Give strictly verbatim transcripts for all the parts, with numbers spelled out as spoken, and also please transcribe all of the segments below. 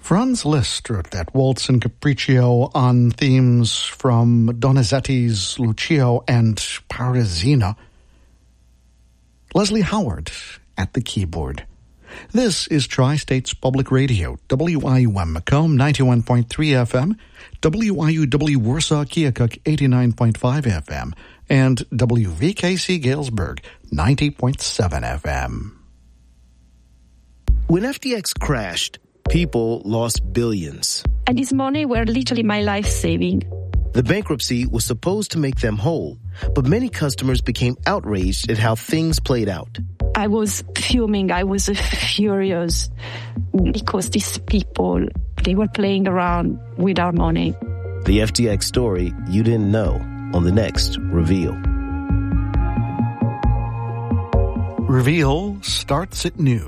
Franz Liszt wrote that waltz and capriccio on themes from Donizetti's Lucio and Parisina. Leslie Howard at the keyboard. This is Tri-States Public Radio, W I U M Macomb ninety-one point three F M, W I U W Warsaw Keokuk eighty-nine point five F M, and W V K C Galesburg ninety point seven F M. When F T X crashed, people lost billions. And this money were literally my life saving. The bankruptcy was supposed to make them whole, but many customers became outraged at how things played out. I was fuming. I was furious because these people, they were playing around with our money. The F T X story you didn't know on the next Reveal. Reveal starts at noon.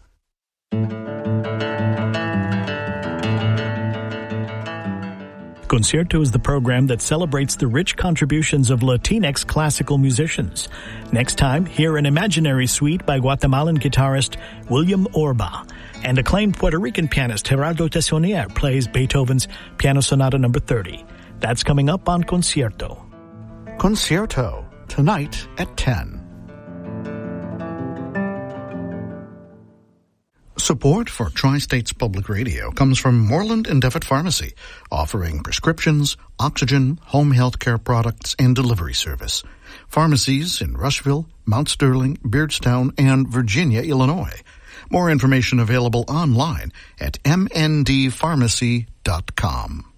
Concierto is the program that celebrates the rich contributions of Latinx classical musicians. Next time, hear an imaginary suite by Guatemalan guitarist William Orba, and acclaimed Puerto Rican pianist Gerardo Tessonier plays Beethoven's Piano Sonata number thirty. That's coming up on Concierto. Concierto, tonight at ten. Support for Tri-States Public Radio comes from Moreland and Devitt Pharmacy, offering prescriptions, oxygen, home health care products, and delivery service. Pharmacies in Rushville, Mount Sterling, Beardstown, and Virginia, Illinois. More information available online at m n d pharmacy dot com.